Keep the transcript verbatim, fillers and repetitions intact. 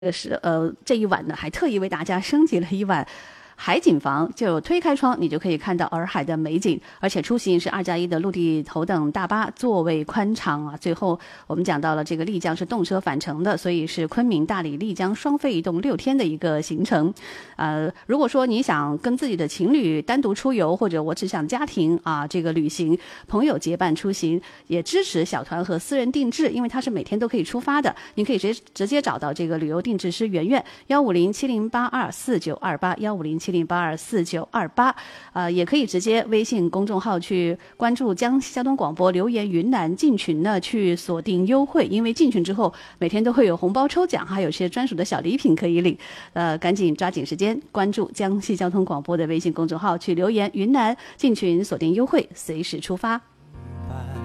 是呃，这一晚呢，还特意为大家升级了一晚海景房，就推开窗，你就可以看到洱海的美景，而且出行是二加一的陆地头等大巴，座位宽敞啊。最后我们讲到了这个丽江是动车返程的，所以是昆明、大理、丽江双费移动六天的一个行程。呃，如果说你想跟自己的情侣单独出游，或者我只想家庭啊这个旅行，朋友结伴出行，也支持小团和私人定制，因为它是每天都可以出发的，你可以直接直接找到这个旅游定制师圆圆幺五零七零八二四九二八幺五零七零八二四九二八，呃，也可以直接微信公众号去关注江西交通广播，留言云南进群呢去锁定优惠，因为进群之后每天都会有红包抽奖，还有一些专属的小礼品可以领，呃，赶紧抓紧时间关注江西交通广播的微信公众号去留言云南进群锁定优惠，随时出发。